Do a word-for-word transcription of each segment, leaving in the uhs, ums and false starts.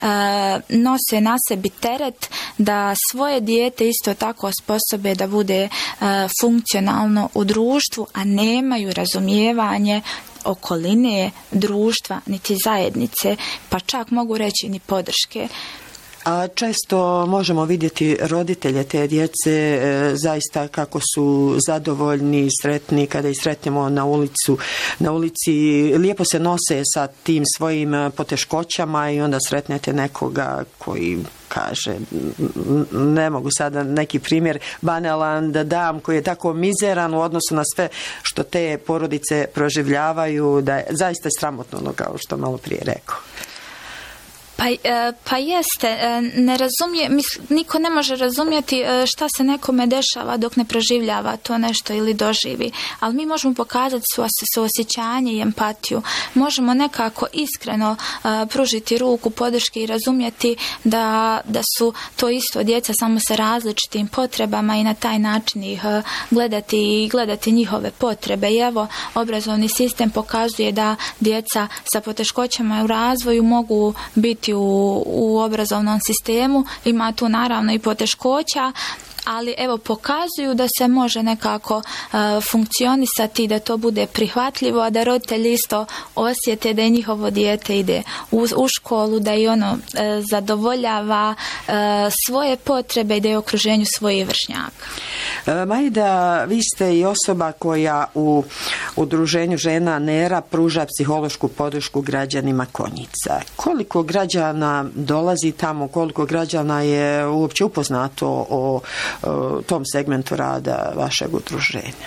nose na sebi teret da svoje dijete isto tako osposobe da bude funkcionalno u društvu, a nemaju razumijevanje okoline, društva, niti zajednice, pa čak mogu reći ni podrške. A često možemo vidjeti roditelje te djece e, zaista kako su zadovoljni, sretni kada ih sretnemo na ulicu, na ulici lijepo se nose sa tim svojim poteškoćama i onda sretnete nekoga koji kaže, ne mogu sada neki primjer banalan da dam, koji je tako mizeran u odnosu na sve što te porodice proživljavaju, da je zaista sramotno ono kao što malo prije rekao. Pa, pa jeste, ne razumije, niko ne može razumjeti šta se nekome dešava dok ne proživljava to nešto ili doživi, ali mi možemo pokazati suosjećanje i empatiju, možemo nekako iskreno pružiti ruku podrške i razumjeti da, da su to isto djeca samo sa različitim potrebama i na taj način ih gledati i gledati njihove potrebe. I evo, obrazovni sistem pokazuje da djeca sa poteškoćama u razvoju mogu biti U, u obrazovnom sistemu, ima tu naravno i poteškoća, ali evo pokazuju da se može nekako uh, funkcionisati, da to bude prihvatljivo, a da roditelji isto osjete da je njihovo dijete ide u, u školu, da je ono uh, zadovoljava uh, svoje potrebe i da je u okruženju svojih vršnjaka. E, Majda, vi ste i osoba koja u udruženju žena Nera pruža psihološku podršku građanima Konjica. Koliko građana dolazi tamo, koliko građana je uopće upoznato o tom segmentu rada vašeg udruženja?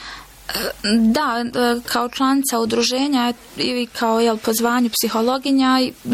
Da, kao članica udruženja i kao jel, po zvanju psihologinja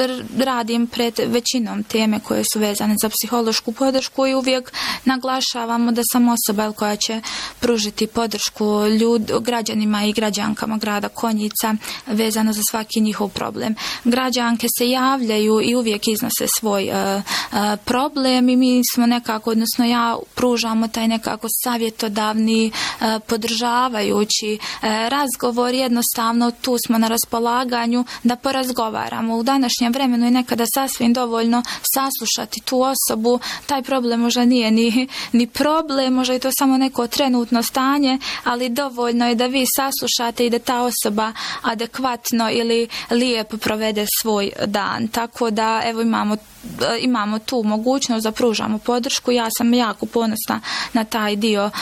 radim pred većinom teme koje su vezane za psihološku podršku i uvijek naglašavamo da sam osoba jel, koja će pružiti podršku ljud, građanima i građankama grada Konjica vezano za svaki njihov problem. Građanke se javljaju i uvijek iznose svoj uh, uh, problem i mi smo nekako, odnosno ja pružamo taj nekako savjetodavni uh, podržavaju razgovor, jednostavno tu smo na raspolaganju da porazgovaramo. U današnjem vremenu je nekada sasvim dovoljno saslušati tu osobu, taj problem možda nije ni, ni problem, možda je to samo neko trenutno stanje, ali dovoljno je da vi saslušate i da ta osoba adekvatno ili lijepo provede svoj dan. Tako da evo imamo imamo tu mogućnost da pružamo podršku. Ja sam jako ponosna na taj dio uh,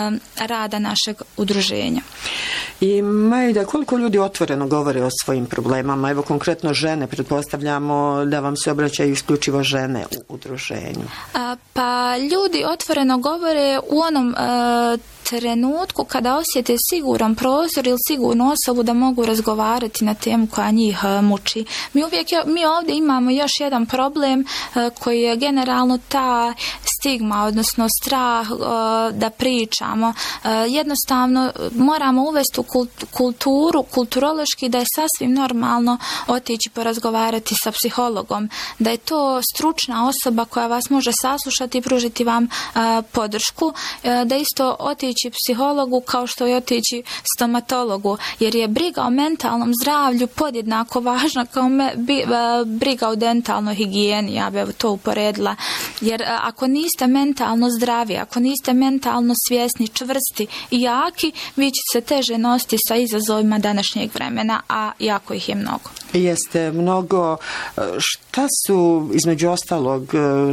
rada našeg udruženja. I Majda, koliko ljudi otvoreno govore o svojim problemama? Evo konkretno žene, pretpostavljamo da vam se obraćaju isključivo žene u udruženju. Uh, pa ljudi otvoreno govore u onom uh, trenutku kada osjete siguran prostor ili sigurnu osobu da mogu razgovarati na temu koja njih uh, muči. Mi uvijek, mi ovdje imamo još jedan problem uh, koji je generalno ta stigma, odnosno strah uh, da pričamo. Uh, jednostavno moramo uvesti u kulturu, kulturološki da je sasvim normalno otići porazgovarati sa psihologom, da je to stručna osoba koja vas može saslušati i pružiti vam uh, podršku, uh, da isto otići psihologu kao što je otići stomatologu, jer je briga o mentalnom zdravlju podjednako važna kao me, bi, uh, briga o dentalnoj higijeni, ja bih to uporedila, jer uh, ako niste mentalno zdravi, ako niste mentalno svjesni, čvrsti i jaki, vi ćete se teže nositi sa izazovima današnjeg vremena, a jako ih je mnogo. Jeste mnogo. Šta su, između ostalog,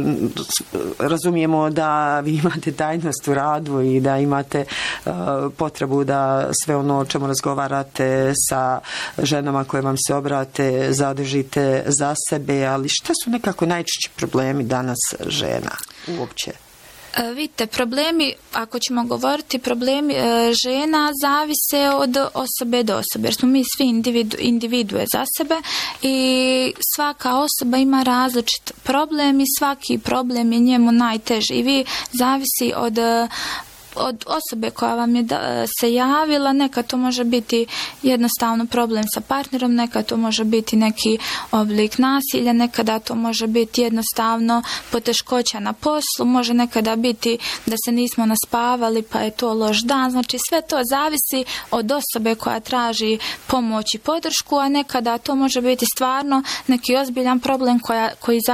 razumijemo da vi imate tajnost u radu i da imate potrebu da sve ono o čemu razgovarate sa ženama koje vam se obrate zadržite za sebe, ali šta su nekako najčešći problemi danas žena uopće? Vidite, problemi, ako ćemo govoriti, problemi e, žena zavise od osobe do osobe, jer smo mi svi individu, individue za sebe i svaka osoba ima različit problem i svaki problem je njemu najteži i vi zavisi od od osobe koja vam je da, se javila, nekad to može biti jednostavno problem sa partnerom, nekad to može biti neki oblik nasilja, nekada to može biti jednostavno poteškoća na poslu, može nekada biti da se nismo naspavali pa je to loš dan, znači sve to zavisi od osobe koja traži pomoć i podršku, a nekada to može biti stvarno neki ozbiljan problem koja, koji